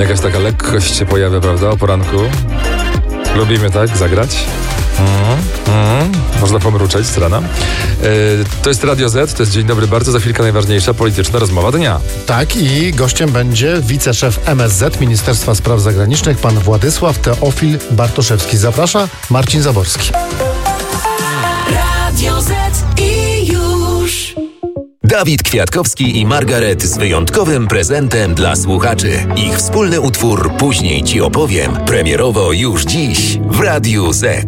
Jakaś taka lekkość się pojawia, prawda, o poranku. Lubimy tak zagrać. Można pomruczeć z rana. To jest Radio Z, to jest Dzień Dobry Bardzo. Za chwilkę najważniejsza polityczna rozmowa dnia. Tak, i gościem będzie wiceszef MSZ Ministerstwa Spraw Zagranicznych, pan Władysław Teofil Bartoszewski. Zaprasza Marcin Zaborski. Radio Z i już. Dawid Kwiatkowski i Margaret z wyjątkowym prezentem dla słuchaczy. Ich wspólny utwór Później Ci opowiem. Premierowo już dziś w Radiu Z.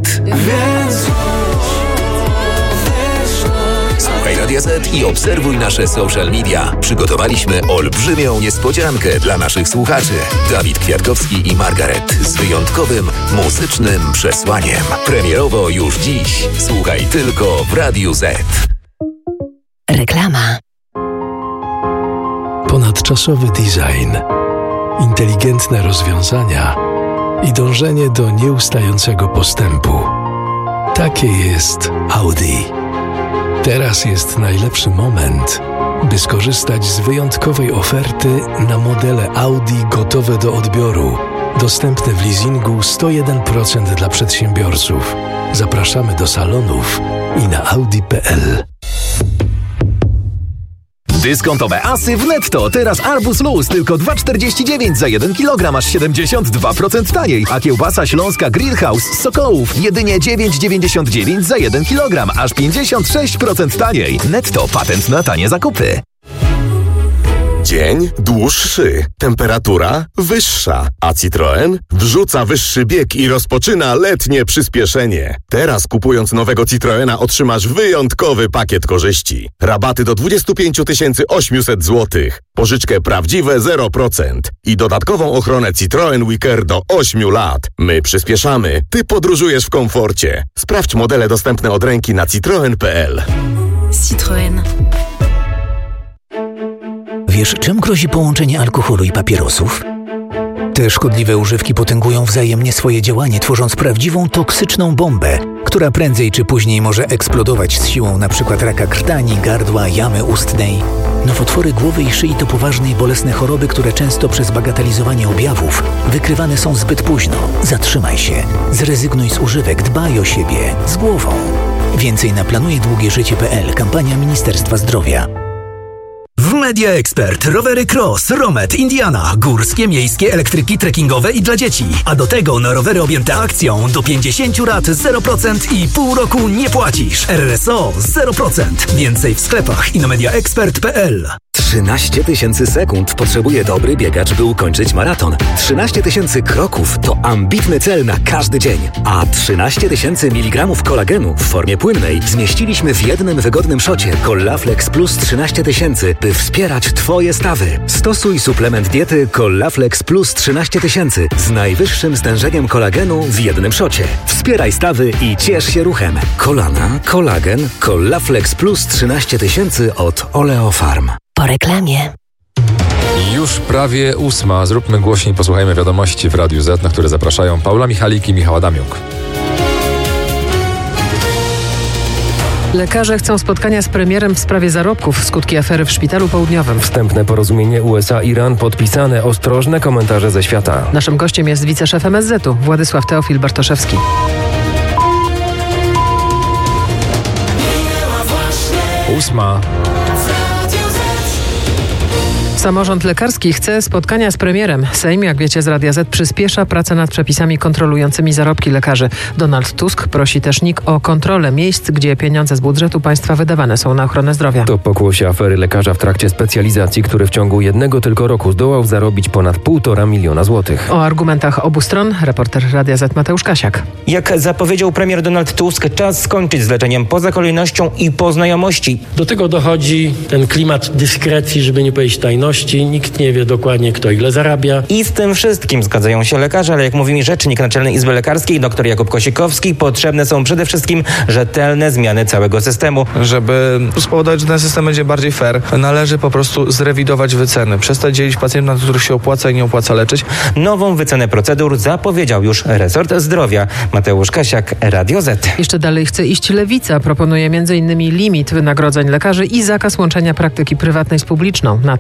Słuchaj Radia Z i obserwuj nasze social media. Przygotowaliśmy olbrzymią niespodziankę dla naszych słuchaczy. Dawid Kwiatkowski i Margaret z wyjątkowym muzycznym przesłaniem. Premierowo już dziś. Słuchaj tylko w Radiu Z. Reklama. Ponadczasowy design, inteligentne rozwiązania i dążenie do nieustającego postępu. Takie jest Audi. Teraz jest najlepszy moment, by skorzystać z wyjątkowej oferty na modele Audi gotowe do odbioru. Dostępne w leasingu 101% dla przedsiębiorców. Zapraszamy do salonów i na audi.pl. Dyskontowe asy w Netto. Teraz arbuz luz tylko 2,49 za 1 kg, aż 72% taniej. A kiełbasa śląska Grillhouse z Sokołów jedynie 9,99 za 1 kg, aż 56% taniej. Netto, patent na tanie zakupy. Dzień dłuższy, temperatura wyższa, a Citroen wrzuca wyższy bieg i rozpoczyna letnie przyspieszenie. Teraz kupując nowego Citroena otrzymasz wyjątkowy pakiet korzyści. Rabaty do 25 800 zł, pożyczkę prawdziwe 0% i dodatkową ochronę Citroen WeCare do 8 lat. My przyspieszamy, ty podróżujesz w komforcie. Sprawdź modele dostępne od ręki na citroen.pl. Citroen. Wiesz, czym grozi połączenie alkoholu i papierosów? Te szkodliwe używki potęgują wzajemnie swoje działanie, tworząc prawdziwą toksyczną bombę, która prędzej czy później może eksplodować z siłą np. raka krtani, gardła, jamy ustnej. Nowotwory głowy i szyi to poważne i bolesne choroby, które często przez bagatelizowanie objawów wykrywane są zbyt późno. Zatrzymaj się, zrezygnuj z używek, dbaj o siebie, z głową. Więcej na planujedługieżycie.pl. Kampania Ministerstwa Zdrowia. W Media Expert rowery Cross, Romet, Indiana, górskie, miejskie, elektryki, trekkingowe i dla dzieci. A do tego na rowery objęte akcją do 50 lat 0% i pół roku nie płacisz. RSO 0%. Więcej w sklepach i na mediaexpert.pl. 13 000 sekund potrzebuje dobry biegacz, by ukończyć maraton. 13 000 kroków to ambitny cel na każdy dzień. A 13 000 mg kolagenu w formie płynnej zmieściliśmy w jednym wygodnym szocie Collaflex Plus 13 000, by wspierać Twoje stawy. Stosuj suplement diety Collaflex Plus 13 000 z najwyższym stężeniem kolagenu w jednym szocie. Wspieraj stawy i ciesz się ruchem. Kolana, kolagen, Collaflex Plus 13 000 od Oleofarm. Po reklamie. Już prawie 8. Zróbmy głośniej, posłuchajmy wiadomości w Radiu Z, na które zapraszają Paula Michalik i Michał Adamiuk. Lekarze chcą spotkania z premierem w sprawie zarobków, skutki afery w Szpitalu Południowym. Wstępne porozumienie USA-Iran podpisane, ostrożne komentarze ze świata. Naszym gościem jest wiceszef MSZ-u Władysław Teofil Bartoszewski. Ósma. Samorząd lekarski chce spotkania z premierem. Sejm, jak wiecie z Radia Z, przyspiesza pracę nad przepisami kontrolującymi zarobki lekarzy. Donald Tusk prosi też NIK o kontrolę miejsc, gdzie pieniądze z budżetu państwa wydawane są na ochronę zdrowia. To pokłosie afery lekarza w trakcie specjalizacji, który w ciągu jednego tylko roku zdołał zarobić ponad 1,5 miliona złotych. O argumentach obu stron reporter Radia Z Mateusz Kasiak. Jak zapowiedział premier Donald Tusk, czas skończyć z leczeniem poza kolejnością i po znajomości. Do tego dochodzi ten klimat dyskrecji, żeby nie powiedzieć tajności. Nikt nie wie dokładnie, kto ile zarabia. I z tym wszystkim zgadzają się lekarze, ale jak mówi mi rzecznik Naczelnej Izby Lekarskiej, dr Jakub Kosikowski, potrzebne są przede wszystkim rzetelne zmiany całego systemu. Żeby spowodować, że ten system będzie bardziej fair, należy po prostu zrewidować wyceny. Przestać dzielić pacjentów, na których się opłaca i nie opłaca leczyć. Nową wycenę procedur zapowiedział już resort zdrowia. Mateusz Kasiak, Radio Z. Jeszcze dalej chce iść Lewica. Proponuje m.in. limit wynagrodzeń lekarzy i zakaz łączenia praktyki prywatnej z publiczną. Na to nie ma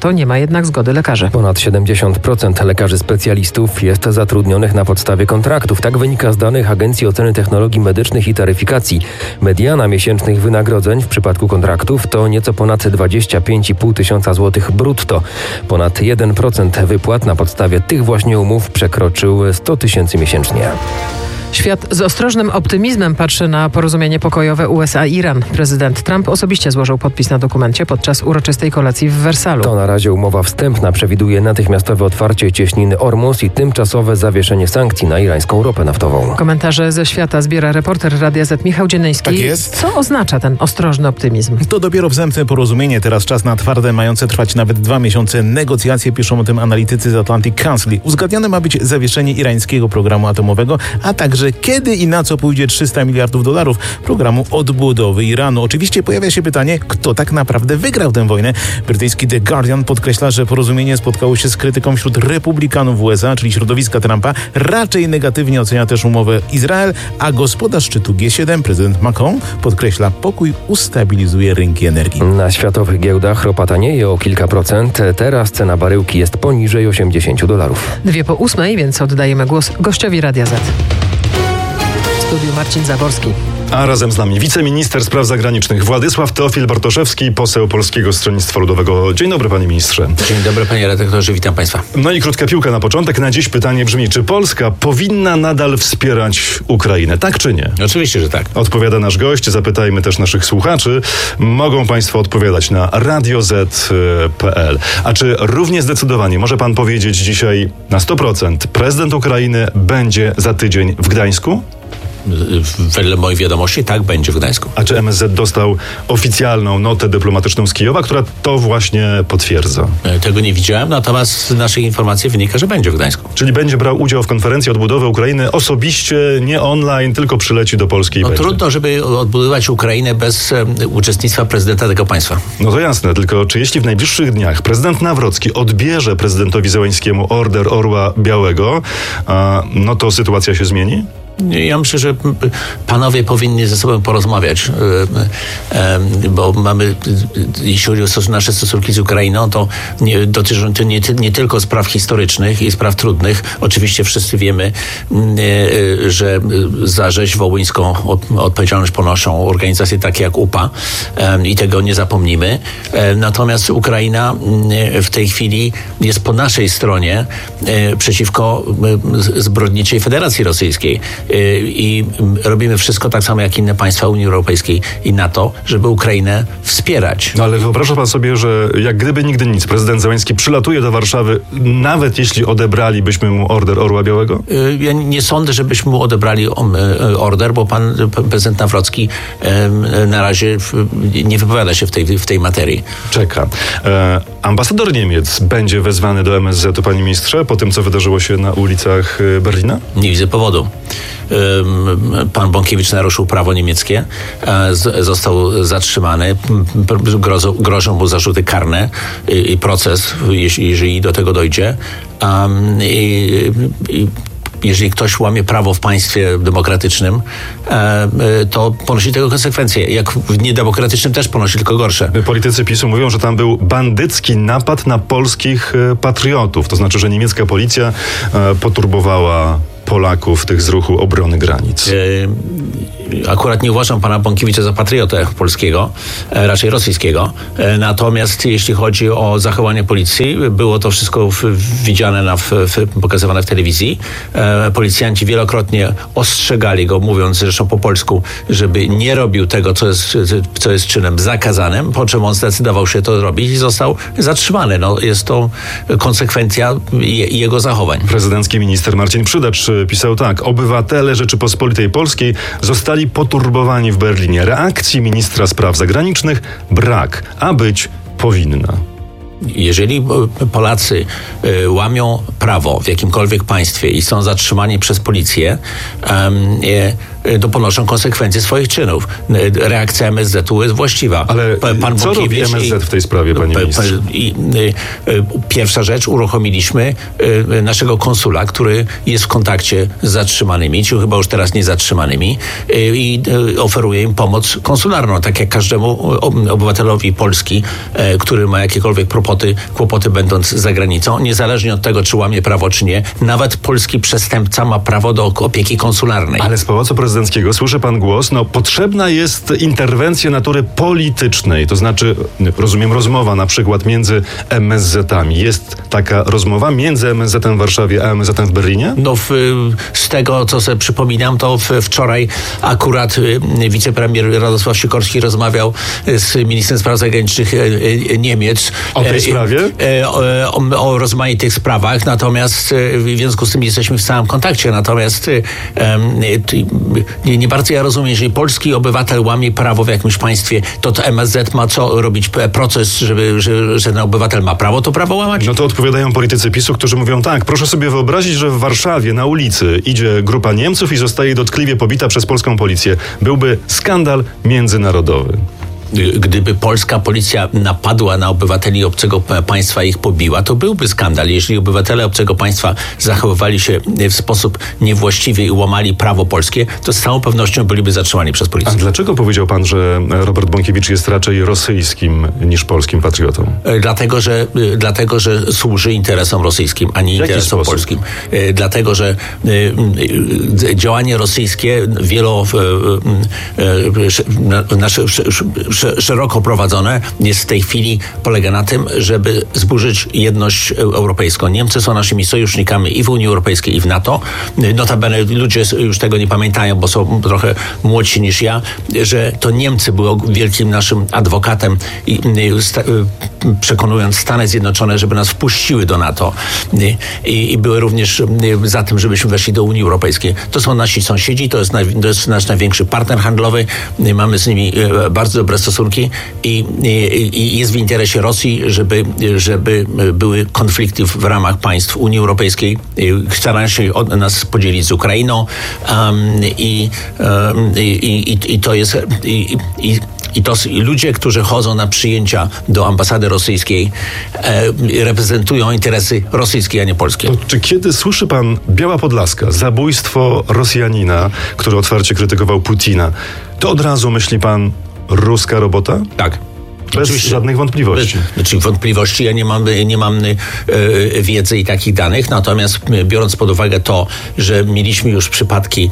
jednak zgody lekarzy. Ponad 70% lekarzy specjalistów jest zatrudnionych na podstawie kontraktów. Tak wynika z danych Agencji Oceny Technologii Medycznych i Taryfikacji. Mediana miesięcznych wynagrodzeń w przypadku kontraktów to nieco ponad 25,5 tysiąca złotych brutto. Ponad 1% wypłat na podstawie tych właśnie umów przekroczył 100 tysięcy miesięcznie. Świat z ostrożnym optymizmem patrzy na porozumienie pokojowe USA-Iran. Prezydent Trump osobiście złożył podpis na dokumencie podczas uroczystej kolacji w Wersalu. To na razie umowa wstępna przewiduje natychmiastowe otwarcie cieśniny Ormus i tymczasowe zawieszenie sankcji na irańską ropę naftową. Komentarze ze świata zbiera reporter Radia Z Michał Dziennyński. Tak jest. Co oznacza ten ostrożny optymizm? To dopiero wstępne porozumienie. Teraz czas na twarde, mające trwać nawet 2 miesiące negocjacje. Piszą o tym analitycy z Atlantic Council. Uzgadniane ma być zawieszenie irańskiego programu atomowego, a także kiedy i na co pójdzie $300 miliardów programu odbudowy Iranu. Oczywiście pojawia się pytanie, kto tak naprawdę wygrał tę wojnę. Brytyjski The Guardian podkreśla, że porozumienie spotkało się z krytyką wśród republikanów w USA, czyli środowiska Trumpa. Raczej negatywnie ocenia też umowę Izrael, a gospodarz szczytu G7, prezydent Macron, podkreśla, pokój ustabilizuje rynki energii. Na światowych giełdach ropa tanieje o kilka procent. Teraz cena baryłki jest poniżej $80. 7:02, więc oddajemy głos gościowi Radia Z. W studiu Marcin Zaborski. A razem z nami wiceminister spraw zagranicznych Władysław Teofil Bartoszewski, poseł Polskiego Stronnictwa Ludowego. Dzień dobry, panie ministrze. Dzień dobry, panie redaktorze, witam państwa. No i krótka piłka na początek. Na dziś pytanie brzmi, czy Polska powinna nadal wspierać Ukrainę, tak czy nie? Oczywiście, że tak. Odpowiada nasz gość, zapytajmy też naszych słuchaczy. Mogą państwo odpowiadać na radioz.pl. A czy równie zdecydowanie może pan powiedzieć dzisiaj na 100%, prezydent Ukrainy będzie za tydzień w Gdańsku? Wedle moich wiadomości tak będzie w Gdańsku. A czy MSZ dostał oficjalną notę dyplomatyczną z Kijowa, która to właśnie potwierdza? Tego nie widziałem, natomiast z naszej informacji wynika, że będzie w Gdańsku. Czyli będzie brał udział w konferencji odbudowy Ukrainy osobiście, nie online, tylko przyleci do Polski i będzie. Trudno, żeby odbudować Ukrainę bez uczestnictwa prezydenta tego państwa. No to jasne, tylko czy jeśli w najbliższych dniach prezydent Nawrocki odbierze prezydentowi Zełańskiemu Order Orła Białego, no to sytuacja się zmieni? Ja myślę, że panowie powinni ze sobą porozmawiać, bo mamy, jeśli chodzi o nasze stosunki z Ukrainą, to dotyczą to nie tylko spraw historycznych i spraw trudnych. Oczywiście wszyscy wiemy, że za rzeź wołyńską odpowiedzialność ponoszą organizacje takie jak UPA i tego nie zapomnimy. Natomiast Ukraina w tej chwili jest po naszej stronie przeciwko zbrodniczej Federacji Rosyjskiej. I robimy wszystko tak samo jak inne państwa Unii Europejskiej i NATO, żeby Ukrainę wspierać. No ale wyobraża pan sobie, że jak gdyby nigdy nic, prezydent Zełański przylatuje do Warszawy, nawet jeśli odebralibyśmy mu Order Orła Białego? Ja nie sądzę, żebyśmy mu odebrali order, bo pan prezydent Nawrocki na razie nie wypowiada się w tej materii. Czeka. Ambasador Niemiec będzie wezwany do MSZ-u, panie ministrze, po tym, co wydarzyło się na ulicach Berlina? Nie widzę powodu. Pan Bąkiewicz naruszył prawo niemieckie, został zatrzymany, grożą mu zarzuty karne i proces, jeżeli do tego dojdzie. Jeżeli ktoś łamie prawo w państwie demokratycznym, to ponosi tego konsekwencje. Jak w niedemokratycznym też ponosi, tylko gorsze. Politycy PiS-u mówią, że tam był bandycki napad na polskich patriotów. To znaczy, że niemiecka policja poturbowała Polaków tych z ruchu obrony granic. Akurat nie uważam pana Bąkiewicza za patriotę polskiego, raczej rosyjskiego. Natomiast jeśli chodzi o zachowanie policji, było to wszystko widziane, pokazywane w telewizji. Policjanci wielokrotnie ostrzegali go, mówiąc zresztą po polsku, żeby nie robił tego, co jest czynem zakazanym, po czym on zdecydował się to robić i został zatrzymany. No, jest to konsekwencja jego zachowań. Prezydencki minister Marcin Przydacz pisał tak: obywatele Rzeczypospolitej Polskiej zostali poturbowani w Berlinie. Reakcji ministra spraw zagranicznych brak, a być powinna. Jeżeli Polacy łamią prawo w jakimkolwiek państwie i są zatrzymani przez policję, ponoszą konsekwencje swoich czynów. Reakcja MSZ-u jest właściwa. Ale pan co robi MSZ w tej sprawie, panie ministrze? Pierwsza rzecz, uruchomiliśmy naszego konsula, który jest w kontakcie z zatrzymanymi, czy chyba już teraz nie zatrzymanymi, i oferuje im pomoc konsularną, tak jak każdemu obywatelowi Polski, który ma jakiekolwiek kłopoty będąc za granicą, niezależnie od tego, czy łamie prawo, czy nie. Nawet polski przestępca ma prawo do opieki konsularnej. Ale z Pałacu Prezydenckiego słyszy pan głos, potrzebna jest interwencja natury politycznej, to znaczy, rozumiem, rozmowa na przykład między MSZ-ami. Jest taka rozmowa między MSZ-em w Warszawie a MSZ-em w Berlinie? Z tego, co sobie przypominam, to wczoraj akurat wicepremier Radosław Sikorski rozmawiał z ministrem spraw zagranicznych Niemiec. O tej sprawie? O rozmaitych sprawach, natomiast w związku z tym jesteśmy w stałym kontakcie, natomiast nie bardzo ja rozumiem, jeżeli polski obywatel łamie prawo w jakimś państwie, to MSZ ma co robić proces, że ten obywatel ma prawo to prawo łamać? To odpowiadają politycy PiS-u, którzy mówią tak, proszę sobie wyobrazić, że w Warszawie na ulicy idzie grupa Niemców i zostaje dotkliwie pobita przez polską policję. Byłby skandal międzynarodowy. Gdyby polska policja napadła na obywateli obcego państwa i ich pobiła, to byłby skandal. Jeżeli obywatele obcego państwa zachowywali się w sposób niewłaściwy i łamali prawo polskie, to z całą pewnością byliby zatrzymani przez policję. A dlaczego powiedział pan, że Robert Bąkiewicz jest raczej rosyjskim niż polskim patriotą? Dlatego, że służy interesom rosyjskim, a nie interesom polskim. Dlatego, że działanie rosyjskie szeroko prowadzone jest w tej chwili, polega na tym, żeby zburzyć jedność europejską. Niemcy są naszymi sojusznikami i w Unii Europejskiej, i w NATO. Notabene ludzie już tego nie pamiętają, bo są trochę młodsi niż ja, że to Niemcy były wielkim naszym adwokatem i przekonując Stany Zjednoczone, żeby nas wpuściły do NATO i były również za tym, żebyśmy weszli do Unii Europejskiej. To są nasi sąsiedzi, to jest nasz największy partner handlowy. Mamy z nimi bardzo dobre stosunki i jest w interesie Rosji, żeby były konflikty w ramach państw Unii Europejskiej. Starają się nas podzielić z Ukrainą i to jest... I to ludzie, którzy chodzą na przyjęcia do ambasady rosyjskiej, reprezentują interesy rosyjskie, a nie polskie. To czy kiedy słyszy pan Biała Podlaska, zabójstwo Rosjanina, który otwarcie krytykował Putina, to od razu myśli pan ruska robota? Tak. Bez oczywiście żadnych wątpliwości. Wątpliwości, ja nie mam wiedzy i takich danych, natomiast biorąc pod uwagę to, że mieliśmy już przypadki,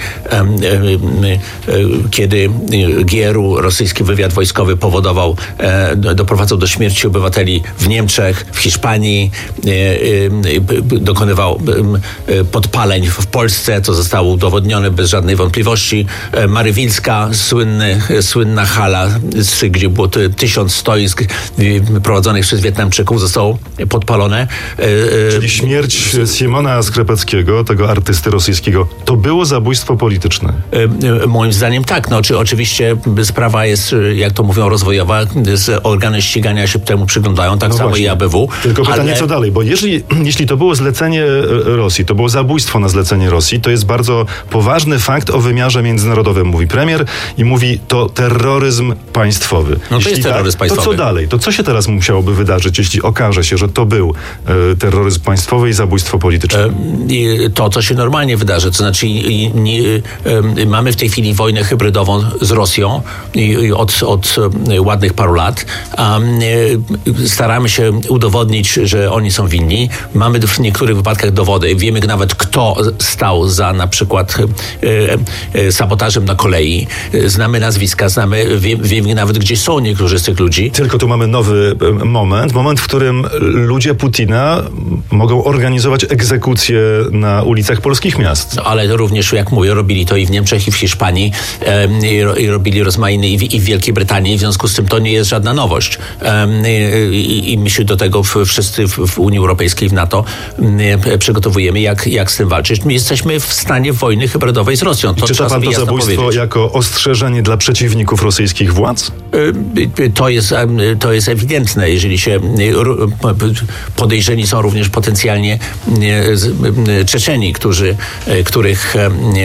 kiedy GRU, rosyjski wywiad wojskowy, doprowadzał do śmierci obywateli w Niemczech, w Hiszpanii, dokonywał podpaleń w Polsce, co zostało udowodnione bez żadnej wątpliwości. Marywilska, słynna hala, gdzie było 1000 stoisk prowadzonych przez Wietnamczyków, zostało podpalone. Czyli śmierć Simona Skrzepeckiego, tego artysty rosyjskiego, to było zabójstwo polityczne? Moim zdaniem tak. Oczywiście sprawa jest, jak to mówią, rozwojowa. Organy ścigania się temu przyglądają, tak samo właśnie. I ABW. Tylko pytanie, co dalej? Bo jeśli to było zlecenie Rosji, to było zabójstwo na zlecenie Rosji, to jest bardzo poważny fakt o wymiarze międzynarodowym, mówi premier i mówi, to terroryzm państwowy. To jest terroryzm państwowy. To co dalej? To co się teraz musiałoby wydarzyć, jeśli okaże się, że to był terroryzm państwowy i zabójstwo polityczne? To, co się normalnie wydarzy. To znaczy mamy w tej chwili wojnę hybrydową z Rosją od ładnych paru lat. Staramy się udowodnić, że oni są winni. Mamy w niektórych wypadkach dowody. Wiemy nawet, kto stał za na przykład sabotażem na kolei. Znamy nazwiska, wiemy nawet, gdzie są niektórzy z tych ludzi. Tylko tu mamy nowy moment, w którym ludzie Putina mogą organizować egzekucje na ulicach polskich miast. Ale również, jak mówię, robili to i w Niemczech, i w Hiszpanii, i robili rozmaite i w Wielkiej Brytanii. W związku z tym to nie jest żadna nowość. I my się do tego wszyscy w Unii Europejskiej, w NATO przygotowujemy, jak z tym walczyć. My jesteśmy w stanie wojny hybrydowej z Rosją. To czyta pan to zabójstwo jako ostrzeżenie dla przeciwników rosyjskich władz? To jest to jest ewidentne, jeżeli się podejrzeni są również potencjalnie Czeczeni, których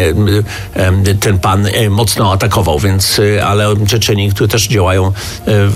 ten pan mocno atakował, ale Czeczeni, którzy też działają